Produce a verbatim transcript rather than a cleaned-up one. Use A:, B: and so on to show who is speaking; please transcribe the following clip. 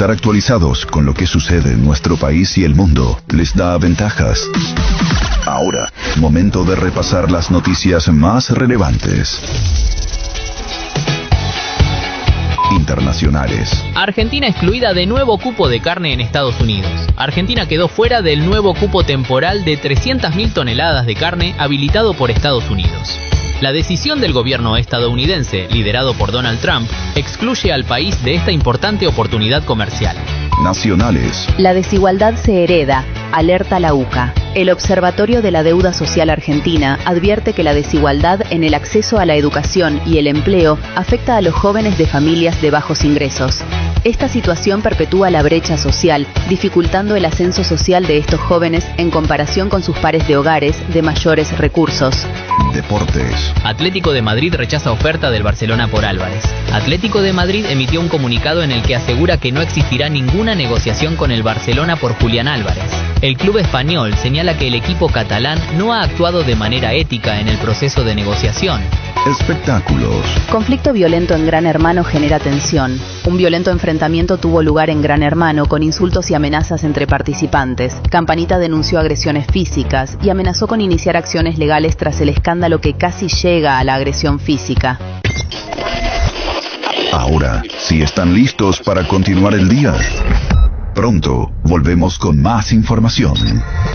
A: Estar actualizados con lo que sucede en nuestro país y el mundo les da ventajas. Ahora, momento de repasar las noticias más relevantes. Internacionales.
B: Argentina excluida de nuevo cupo de carne en Estados Unidos. Argentina quedó fuera del nuevo cupo temporal de trescientas mil toneladas de carne habilitado por Estados Unidos. La decisión del gobierno estadounidense, liderado por Donald Trump, excluye al país de esta importante oportunidad comercial.
A: Nacionales.
C: La desigualdad se hereda, alerta la U C A. El Observatorio de la Deuda Social Argentina advierte que la desigualdad en el acceso a la educación y el empleo afecta a los jóvenes de familias de bajos ingresos. Esta situación perpetúa la brecha social, dificultando el ascenso social de estos jóvenes en comparación con sus pares de hogares de mayores recursos.
A: Deportes.
B: Atlético de Madrid rechaza oferta del Barcelona por Álvarez. Atlético de Madrid emitió un comunicado en el que asegura que no existirá ninguna negociación con el Barcelona por Julián Álvarez. El club español señala que el equipo catalán no ha actuado de manera ética en el proceso de negociación.
A: Espectáculos.
C: Conflicto violento en Gran Hermano genera tensión. Un violento enfrentamiento tuvo lugar en Gran Hermano con insultos y amenazas entre participantes. Campanita denunció agresiones físicas y amenazó con iniciar acciones legales tras el escándalo que casi llega a la agresión física.
A: Ahora, si están listos para continuar el día, pronto volvemos con más información.